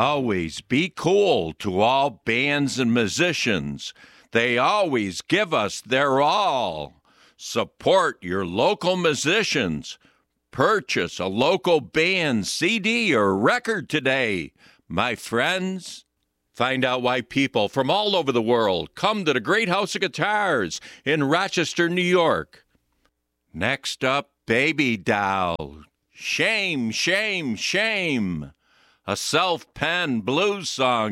Always be cool to all bands and musicians. They always give us their all. Support your local musicians. Purchase a local band CD or record today, my friends. Find out why people from all over the world come to the Great House of Guitars in Rochester, New York. Next up, Baby Doll. Shame, shame, shame. A self-penned blues song